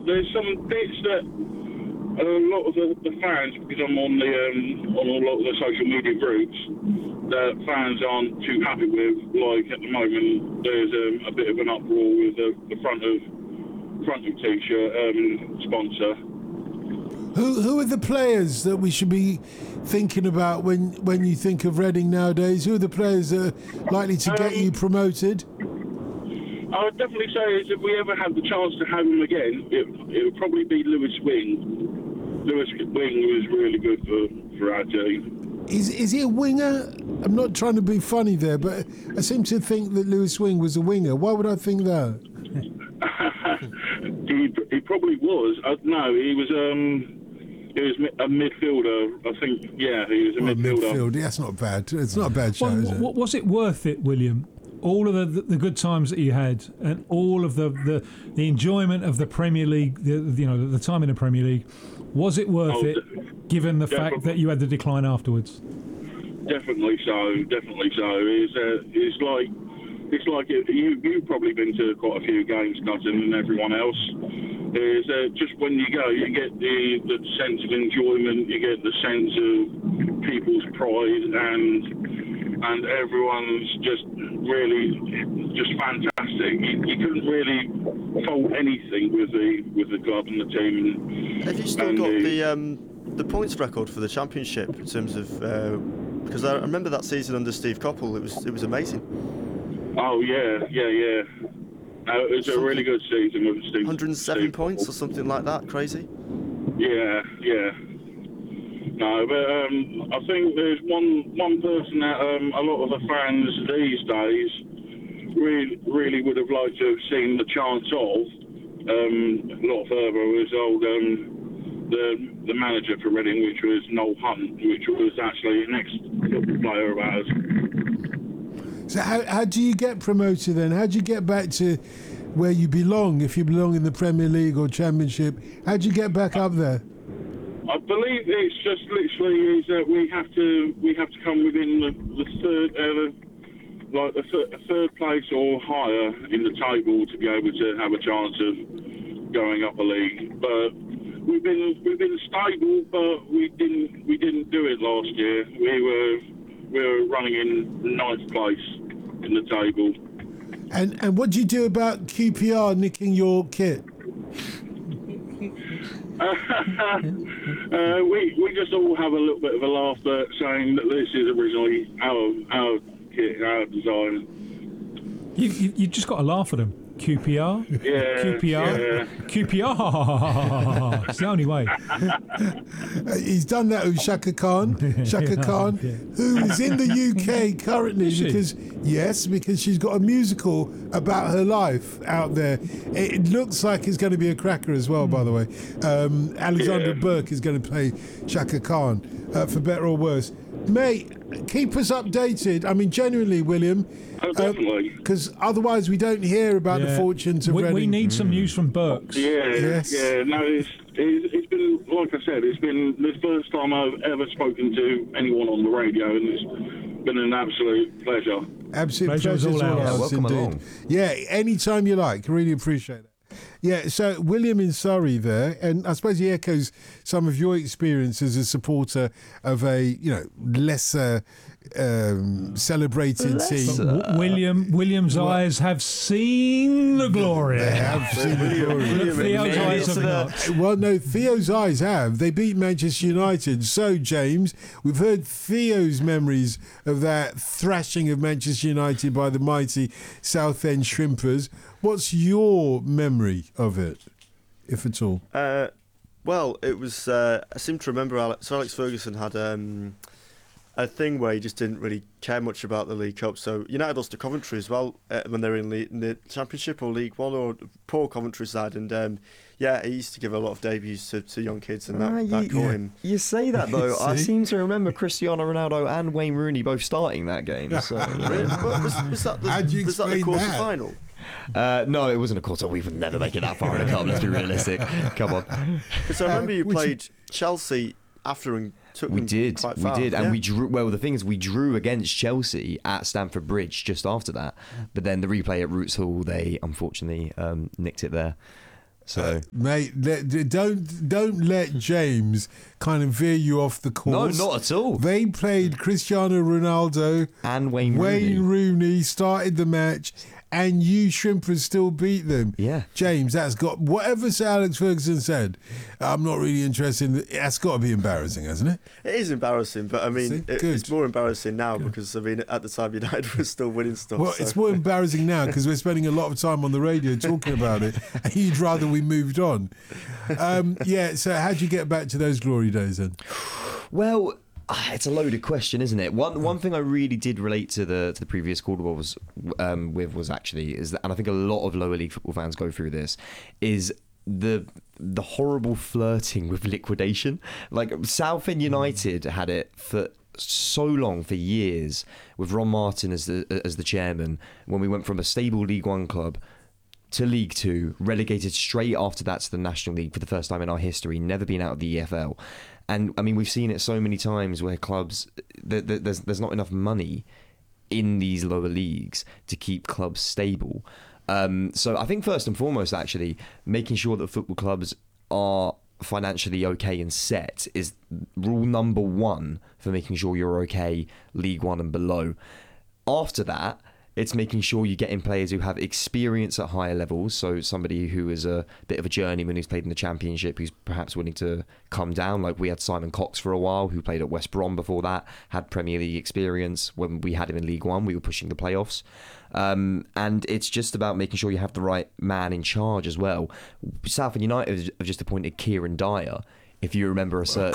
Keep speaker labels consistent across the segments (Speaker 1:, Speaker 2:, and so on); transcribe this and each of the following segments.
Speaker 1: there's some bits that a lot of the fans, because I'm on a lot of the social media groups, that fans aren't too happy with. Like at the moment, there's a bit of an uproar with the front of T-shirt sponsor.
Speaker 2: Who are the players that we should be thinking about when you think of Reading nowadays? Who are the players that are likely to get you promoted?
Speaker 1: I would definitely say is if we ever had the chance to have him again, it would probably be Lewis Wing. Lewis Wing was really good for our team.
Speaker 2: Is he a winger? I'm not trying to be funny there, but I seem to think that Lewis Wing was a winger. Why would I think that?
Speaker 1: He probably was. No, he was a midfielder. I think, yeah, he was a midfielder.
Speaker 2: Midfield, that's not bad. It's not a bad show, is it?
Speaker 3: Was it worth it, William? All of the good times that you had, and all of the enjoyment of the Premier League, the time in the Premier League, was it worth it, given the fact that you had the decline afterwards?
Speaker 1: Definitely so. It's like you've probably been to quite a few games, Cotton, and everyone else. Is just when you go, you get the sense of enjoyment, you get the sense of people's pride, and everyone's just really just fantastic. You couldn't really fault anything with the club and the team.
Speaker 4: Have you still got the points record for the Championship in terms of? Because I remember that season under Steve Coppell, it was amazing.
Speaker 1: Oh yeah. It was a really good season with Steve.
Speaker 4: 107
Speaker 1: Steve
Speaker 4: points
Speaker 1: Coppell.
Speaker 4: or something like that. Crazy.
Speaker 1: Yeah. No, but I think there's one person that a lot of the fans these days really would have liked to have seen the chance of a lot further was the manager for Reading, which was Noel Hunt, which was actually an ex-football player of ours.
Speaker 2: So how do you get promoted then? How do you get back to where you belong, if you belong in the Premier League or Championship? How do you get back up there?
Speaker 1: I believe it's just literally is that we have to come within the third place or higher in the table to be able to have a chance of going up a league. But we've been stable, but we didn't do it last year. We were running in ninth place in the table.
Speaker 2: And what do you do about QPR nicking your kit?
Speaker 1: We just all have a little bit of a laugh, but saying that this is originally our kit, our design.
Speaker 3: You just got to laugh at them. QPR?
Speaker 1: Yeah.
Speaker 3: QPR. It's the only way.
Speaker 2: He's done that with Shaka Khan. Shaka Khan, who is in the UK currently because she's got a musical about her life out there. It looks like it's going to be a cracker as well, by the way. Alexandra Burke is going to play Shaka Khan, for better or worse. Mate, keep us updated. I mean, genuinely, William.
Speaker 1: Oh, definitely.
Speaker 2: Because otherwise we don't hear about the fortunes of Reading.
Speaker 3: We need some news from Burks.
Speaker 1: Yeah. No, it's been, like I said, it's been the first time I've ever spoken to anyone on the radio, and it's been an absolute pleasure.
Speaker 2: Absolute pleasure.
Speaker 3: All ours.
Speaker 5: Yeah, welcome along.
Speaker 2: Yeah, anytime you like. Really appreciate it. Yeah, so William in Surrey there, and I suppose he echoes some of your experience as a supporter of a, lesser celebrated team.
Speaker 3: William's eyes have seen the glory.
Speaker 2: They have seen the glory.
Speaker 3: Theo's eyes have not.
Speaker 2: Well, no, Theo's eyes have. They beat Manchester United. So, James, we've heard Theo's memories of that thrashing of Manchester United by the mighty Southend Shrimpers. What's your memory of it, if at all?
Speaker 4: Well, it was. I seem to remember Alex Ferguson had a thing where he just didn't really care much about the League Cup. So United lost to Coventry as well when they were in the Championship or League One, or poor Coventry side. And he used to give a lot of debuts to young kids, and that caught him.
Speaker 5: You say that though. I seem to remember Cristiano Ronaldo and Wayne Rooney both starting that game. So,
Speaker 4: was that the quarter final?
Speaker 5: No, it wasn't a quarter. We would never make it that far in the cup. Let's be realistic. Come on.
Speaker 4: Because I remember you played Chelsea after and took them quite far.
Speaker 5: We did, and we drew. Well, the thing is, we drew against Chelsea at Stamford Bridge just after that. But then the replay at Roots Hall, they unfortunately nicked it there. So,
Speaker 2: mate, don't let James kind of veer you off the course.
Speaker 5: No, not at all.
Speaker 2: They played Cristiano Ronaldo
Speaker 5: and Wayne
Speaker 2: Rooney started the match, and you shrimpers still beat them.
Speaker 5: Yeah.
Speaker 2: James, that's got, whatever Sir Alex Ferguson said, I'm not really interested in, that's got to be embarrassing, hasn't it?
Speaker 4: It is embarrassing, but I mean, it's more embarrassing now because, I mean, at the time United was still winning stuff.
Speaker 2: Well, it's more embarrassing now because we're spending a lot of time on the radio talking about it, and you'd rather we moved on. So how'd you get back to those glory days then?
Speaker 5: Well, it's a loaded question, isn't it? One thing I really did relate to the previous call was and I think a lot of lower league football fans go through this, is the horrible flirting with liquidation. Like Southend United had it for so long, for years, with Ron Martin as the chairman, when we went from a stable League One club to League Two, relegated straight after that to the National League for the first time in our history, never been out of the EFL. And I mean, we've seen it so many times where clubs, there's not enough money in these lower leagues to keep clubs stable. So I think first and foremost, actually, making sure that football clubs are financially okay and set is rule number one for making sure you're okay League One and below. After that, it's making sure you're getting players who have experience at higher levels. So somebody who is a bit of a journeyman who's played in the Championship, who's perhaps willing to come down. Like we had Simon Cox for a while, who played at West Brom before that, had Premier League experience. When we had him in League One, we were pushing the playoffs. And it's just about making sure you have the right man in charge as well. Southend United have just appointed Kieran Dyer. If you remember a certain,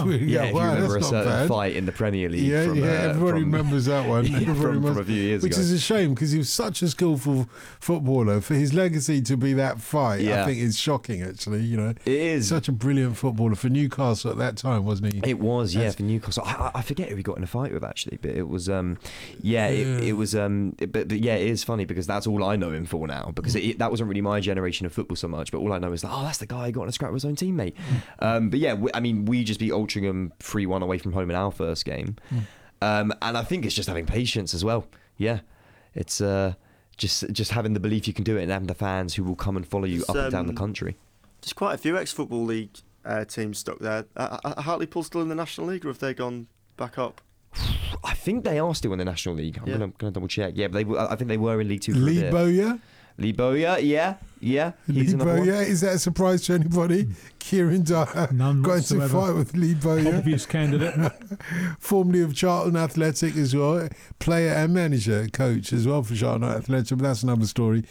Speaker 5: fight in the Premier League,
Speaker 2: everybody remembers that one.
Speaker 5: From a few years ago,
Speaker 2: which is a shame because he was such a skillful footballer. For his legacy to be that fight, I think is shocking. Actually, it is such a brilliant footballer for Newcastle at that time, wasn't he?
Speaker 5: It was, for Newcastle. I forget who he got in a fight with actually, but it was, it was, but it is funny because that's all I know him for now. Because that wasn't really my generation of football so much, but all I know is that that's the guy who got in a scrap with his own teammate. But yeah, we just beat Altrincham 3-1 away from home in our first game. And I think it's just having patience as well. Yeah. It's just having the belief you can do it and having the fans who will come and follow you up and down the country.
Speaker 4: There's quite a few ex-Football League teams stuck there. Are Hartlepool still in the National League, or have they gone back up?
Speaker 5: I think they are still in the National League. I'm going to double check. Yeah, but I think they were in League Two.
Speaker 2: Lee Bowyer?
Speaker 5: Lee Bowyer, yeah.
Speaker 2: Lee Bowyer, is that a surprise to anybody? Kieran Dyer going to fight with Lee Bowyer.
Speaker 3: Obvious candidate.
Speaker 2: Formerly of Charlton Athletic as well, player and manager, coach as well for Charlton Athletic, but that's another story.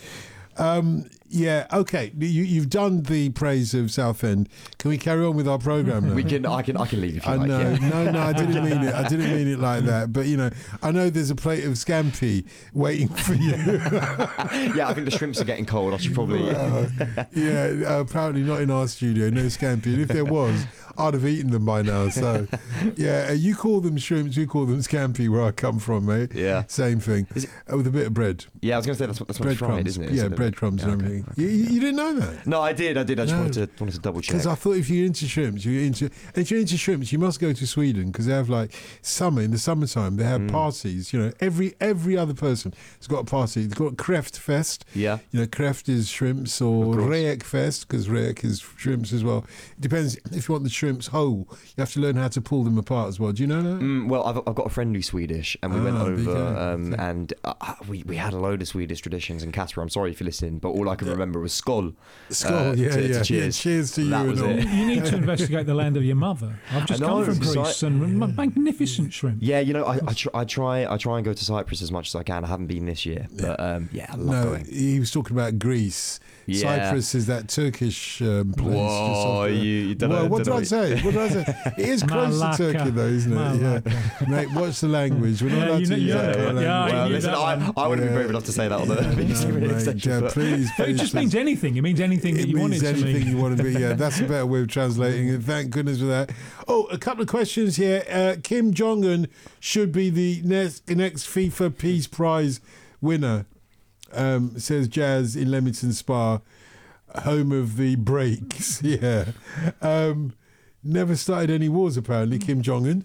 Speaker 2: Okay. You've done the praise of Southend. Can we carry on with our programme now?
Speaker 5: We can. I can leave if you like.
Speaker 2: No, I didn't mean it. I didn't mean it like that. But I know there's a plate of scampi waiting for you.
Speaker 5: Yeah, I think the shrimps are getting cold. I should probably.
Speaker 2: Apparently not in our studio. No scampi. And if there was, I'd have eaten them by now. So, you call them shrimps, we call them scampi where I come from, mate.
Speaker 5: Yeah,
Speaker 2: same thing. With a bit of bread.
Speaker 5: Yeah, I was going to say that's what fried, isn't it?
Speaker 2: Yeah, breadcrumbs and everything. You didn't know that?
Speaker 5: No, I did. I just wanted to double check.
Speaker 2: Because I thought if you're into shrimps, if you're into shrimps, you must go to Sweden because they have in the summertime they have parties. Every other person has got a party. They've got Kräftfest.
Speaker 5: Yeah.
Speaker 2: Kräft is shrimps, or Räkfest because Räk is shrimps as well. It depends if you want the shrimps whole. You have to learn how to pull them apart as well. Do you know that?
Speaker 5: Well, I've got a friend who's Swedish, and we went over and we had a load of Swedish traditions in Casper. I'm sorry if you're listening, but all I can remember was skål.
Speaker 2: To cheers.
Speaker 5: Yeah,
Speaker 2: cheers to you.
Speaker 5: That was it.
Speaker 3: You need to investigate the land of your mother. I've just come from Greece and magnificent shrimp.
Speaker 5: Yeah, I try and go to Cyprus as much as I can. I haven't been this year, but I love going.
Speaker 2: He was talking about Greece.
Speaker 5: Yeah.
Speaker 2: Cyprus is that Turkish place.
Speaker 5: Whoa, you don't know.
Speaker 2: What did I say? It is close to Turkey though, isn't it? Yeah. Mate, watch the language. We're not allowed to use that kind of language.
Speaker 5: Well, listen, I wouldn't be brave enough to say that on the
Speaker 2: please.
Speaker 3: It just means anything. It means anything that you want it to mean.
Speaker 2: Anything you want to be. Yeah, that's a better way of translating it. Thank goodness for that. Oh, a couple of questions here. Kim Jong-un should be the next FIFA Peace Prize winner. Says Jazz in Leamington Spa, home of the breaks. Yeah. Never started any wars, apparently, Kim Jong-un.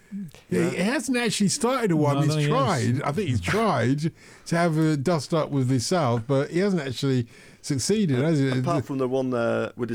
Speaker 2: Yeah, he hasn't actually started a one.
Speaker 3: No,
Speaker 2: He's
Speaker 3: he
Speaker 2: tried.
Speaker 3: has.
Speaker 2: I think he's tried to have a dust up with the South, but he hasn't actually succeeded, has he?
Speaker 4: Apart from the one with